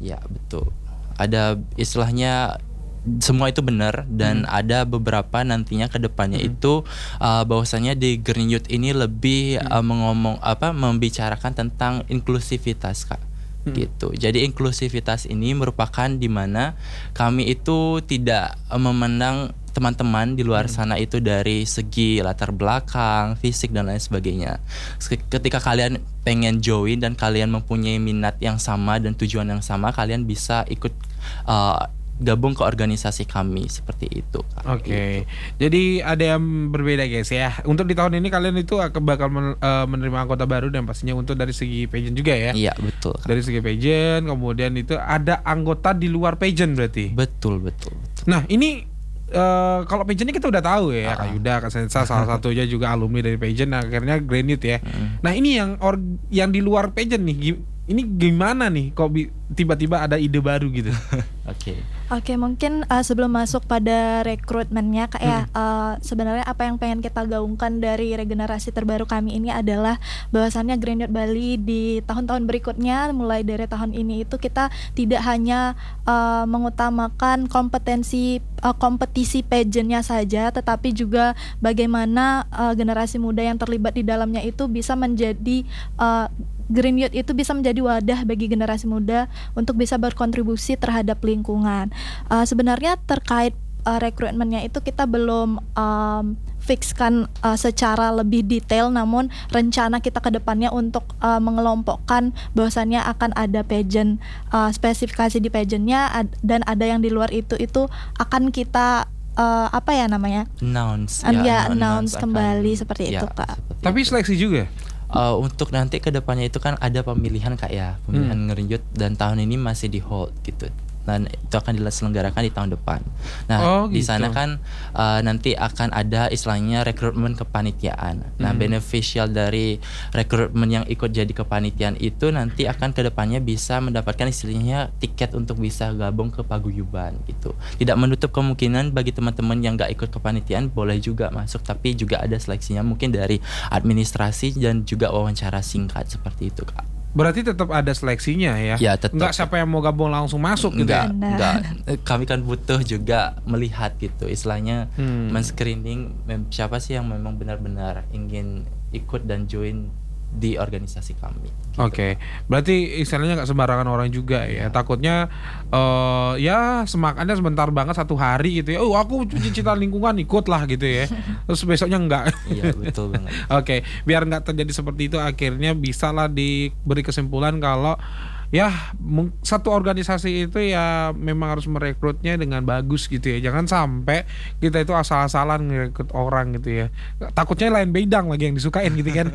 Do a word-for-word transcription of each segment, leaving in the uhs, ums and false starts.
Ya betul. Ada istilahnya semua itu benar dan hmm. ada beberapa nantinya ke depannya hmm. itu uh, bahwasanya di Green Youth ini lebih hmm. uh, mengomong apa membicarakan tentang inklusivitas Kak. Hmm. Gitu. Jadi inklusivitas ini merupakan di mana kami itu tidak uh, memandang teman-teman di luar sana itu dari segi latar belakang, fisik dan lain sebagainya. Ketika kalian pengen join dan kalian mempunyai minat yang sama dan tujuan yang sama, kalian bisa ikut uh, gabung ke organisasi kami seperti itu. Oke, okay. Jadi ada yang berbeda guys ya. Untuk di tahun ini kalian itu akan bakal men, uh, menerima anggota baru dan pastinya untuk dari segi pageant juga ya. Iya betul. Dari segi pageant, kemudian itu ada anggota di luar pageant berarti. Betul betul. betul. Nah ini Uh, kalau pageant ini kita udah tahu ya, uh. Kak Yuda, Kak Sensa salah satunya juga alumni dari pageant, nah, akhirnya Green Youth ya. Uh. Nah ini yang or, yang di luar pageant nih, ini gimana nih? Kok bi- tiba-tiba ada ide baru gitu? Oke. Okay. Oke, mungkin uh, sebelum masuk pada rekrutmennya Kak ya, hmm. uh, sebenarnya apa yang pengen kita gaungkan dari regenerasi terbaru kami ini adalah bahwasannya Green Youth Bali di tahun-tahun berikutnya, mulai dari tahun ini itu kita tidak hanya uh, mengutamakan kompetensi uh, kompetisi pageantnya saja, tetapi juga bagaimana uh, generasi muda yang terlibat di dalamnya itu bisa menjadi uh, Green Youth itu bisa menjadi wadah bagi generasi muda untuk bisa berkontribusi terhadap lingkungan. Uh, sebenarnya terkait uh, rekrutmennya itu kita belum um, fixkan uh, secara lebih detail, namun rencana kita ke depannya untuk uh, mengelompokkan bahwasannya akan ada pageant, uh, spesifikasi di pageantnya ad- dan ada yang di luar itu itu akan kita uh, apa ya namanya? Announce. Uh, ya, ya announce announce kembali akan, seperti ya, itu Kak. Seperti Tapi itu. Seleksi juga. Uh, untuk nanti ke depannya itu kan ada pemilihan Kak ya, pemilihan hmm. Green Youth dan tahun ini masih di hold gitu. Dan itu akan diselenggarakan di tahun depan. Nah, oh, di gitu. sana kan uh, nanti akan ada istilahnya rekrutmen kepanitiaan. Nah, hmm. beneficial dari rekrutmen yang ikut jadi kepanitiaan itu nanti akan kedepannya bisa mendapatkan istilahnya tiket untuk bisa gabung ke paguyuban gitu. Tidak menutup kemungkinan bagi teman-teman yang nggak ikut kepanitiaan boleh juga masuk, tapi juga ada seleksinya mungkin dari administrasi dan juga wawancara singkat seperti itu Kak. Berarti tetap ada seleksinya ya? Ya tetap. Enggak siapa yang mau gabung langsung masuk gitu enggak, ya? Enggak, kami kan butuh juga melihat gitu, istilahnya hmm. men-screening siapa sih yang memang benar-benar ingin ikut dan join di organisasi kami. Gitu. Oke, okay. Berarti istilahnya nggak sembarangan orang juga ya. ya. Takutnya uh, ya semakannya sebentar banget satu hari gitu ya. Oh aku cinta lingkungan ikut lah gitu ya. Terus besoknya enggak. Iya betul banget. Oke, okay. Biar nggak terjadi seperti itu, akhirnya bisa lah diberi kesimpulan kalau ya satu organisasi itu ya memang harus merekrutnya dengan bagus gitu ya. Jangan sampai kita itu asal-asalan merekrut orang gitu ya. Takutnya lain bidang lagi yang disukain gitu kan.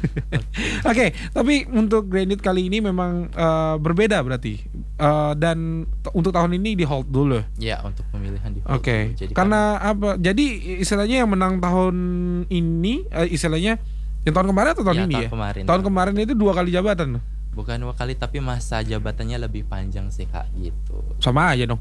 Oke, okay, tapi untuk Green Youth kali ini memang uh, berbeda berarti. Uh, dan t- untuk tahun ini di hold dulu. Ya, untuk pemilihan di hold. Oke. Okay. Karena kami... apa? Jadi istilahnya yang menang tahun ini uh, istilahnya yang tahun kemarin atau tahun ya, ini tahun ya? Kemarin, tahun ya. Kemarin itu dua kali jabatan. Bukan dua kali tapi masa jabatannya lebih panjang sih Kak gitu. Sama aja dong.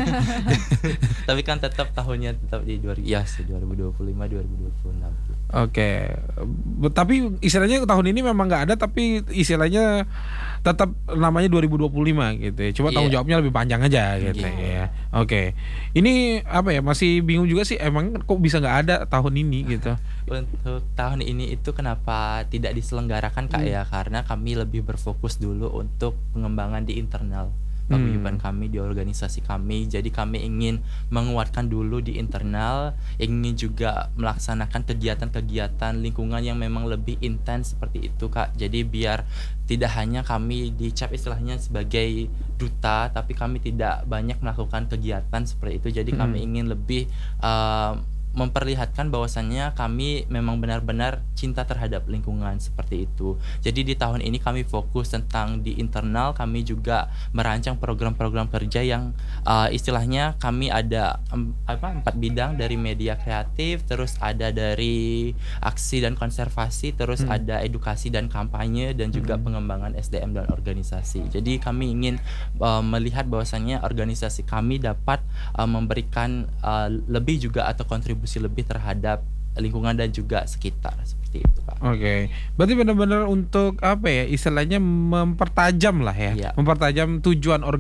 Tapi kan tetap tahunnya tetap di dua ribu ya sih dua ribu dua puluh lima dua ribu dua puluh enam. Oke. Okay. Tapi istilahnya tahun ini memang enggak ada, tapi istilahnya tetap namanya dua ribu dua puluh lima gitu ya. Cuma yeah. tanggung jawabnya lebih panjang aja gitu yeah. ya. Oke. Okay. Ini apa ya? Masih bingung juga sih emang kok bisa enggak ada tahun ini gitu. Untuk tahun ini itu kenapa tidak diselenggarakan Kak hmm. ya? Karena kami lebih berfokus dulu untuk pengembangan di internal paguyuban hmm. kami, di organisasi kami. Jadi kami ingin menguatkan dulu di internal, ingin juga melaksanakan kegiatan-kegiatan lingkungan yang memang lebih intens seperti itu Kak. Jadi biar tidak hanya kami dicap istilahnya sebagai duta, tapi kami tidak banyak melakukan kegiatan seperti itu. Jadi hmm. kami ingin lebih uh, memperlihatkan bahwasannya kami memang benar-benar cinta terhadap lingkungan seperti itu. Jadi di tahun ini kami fokus tentang di internal, kami juga merancang program-program kerja yang uh, istilahnya kami ada um, apa empat bidang, dari media kreatif, terus ada dari aksi dan konservasi, terus hmm. ada edukasi dan kampanye, dan juga hmm. pengembangan S D M dan organisasi. Jadi kami ingin uh, melihat bahwasannya organisasi kami dapat uh, memberikan uh, lebih juga atau kontribusi lebih terhadap lingkungan dan juga sekitar seperti itu Pak. Oke, okay. Berarti benar-benar untuk apa ya istilahnya mempertajam lah ya, ya. mempertajam tujuan organisasi